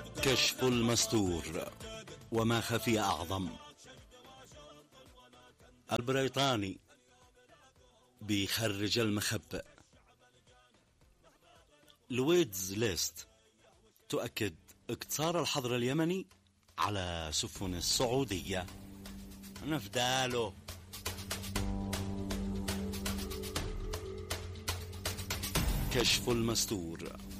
كشف المستور، وما خفي أعظم. البريطاني بيخرج المخبئ. لويدز ليست تؤكد اقتصار الحظر اليمني على سفن السعودية. نفداله. كشف المستور.